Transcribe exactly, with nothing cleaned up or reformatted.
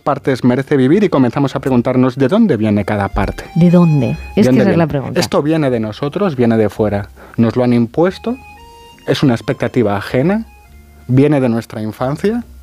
partes merece vivir y comenzamos a preguntarnos de dónde viene cada parte. ¿De dónde? Es que esa es la viene? pregunta. ¿Esto viene de nosotros? ¿Viene de fuera? ¿Nos lo han impuesto? ¿Es una expectativa ajena? ¿Viene de nuestra infancia?